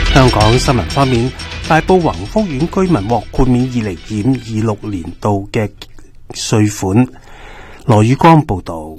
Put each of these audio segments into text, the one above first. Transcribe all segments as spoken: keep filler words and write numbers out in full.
香港新聞方面，大埔宏福苑居民獲豁免二零二五二六年度嘅稅款。羅宇光報道。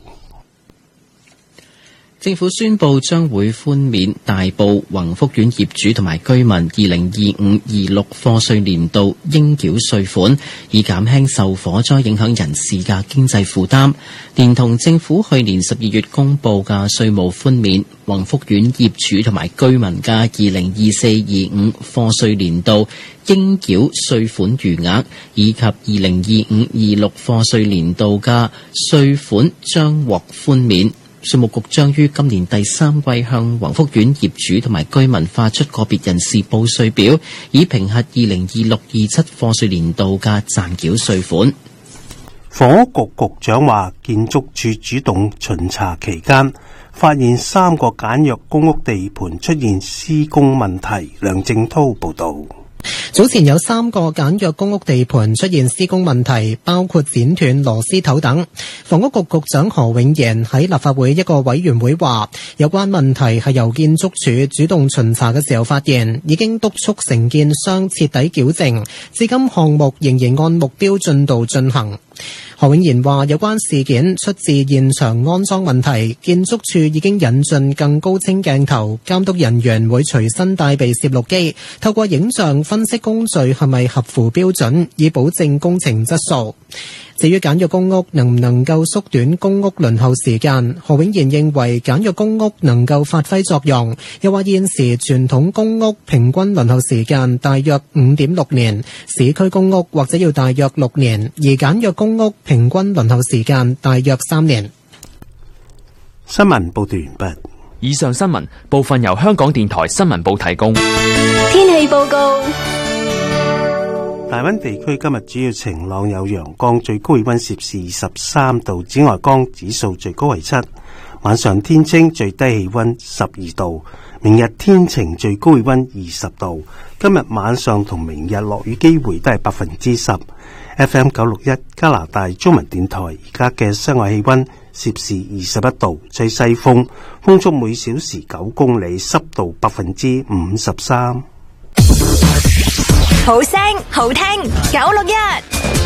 政府宣布將會寬免大埔宏福苑業主同埋居民二零二五二六課稅年度應繳稅款，以減輕受火災影響人士嘅經濟負擔。連同政府去年十二月公布嘅稅務寬免，宏福苑業主同埋居民嘅二零二四二五課稅年度應繳稅款餘額，以及二零二五二六課稅年度嘅稅款將獲寬免。稅務局將於今年第三季向宏福苑業主同埋居民發出個別人士報稅表，以評核二零二六二七課稅年度嘅暫繳稅款。 房屋局局長話，建築署主動巡查期間，發現三個簡約公屋地盤出現施工問題。梁正濤報道。 早前有三個簡約公屋地盤出現施工問題，包括剪斷螺絲頭等。房屋局局長何永賢喺立法會一個委員會話，有關問題係由建築署主動巡查嘅時候發現，已經督促承建商徹底矯正，至今項目仍然按目標進度進行。何永賢話，有關事件出自現場安裝問題，建築署已經引進更高清鏡頭，監督人員會隨身帶備攝錄機，透過影像分析工序係咪合乎標準，以保證工程質素。至於簡約公屋能唔能夠縮短公屋輪候時間，何永賢認為簡約公屋能夠發揮作用，又話現時傳統公屋平均輪候時間大約五點六年，市區公屋或者要大約六年，而簡約公屋平均輪候時間大約三年。 新聞報道完畢。 以上新聞部分由香港電台新聞部提供。 天氣報告。 大溫地區今日主要晴朗有陽光，最高氣溫攝氏二十三度，紫外光指數最高為七。晚上天清，最低氣溫十二度。明日天晴，最高氣溫二十度。今日晚上同明日落雨機會都係百分之十。F M 九六一加拿大中文電台而家嘅室外氣溫攝氏二十一度，吹西風，風速每小時九公里，濕度百分之五十三。 好聲好聽，九六一。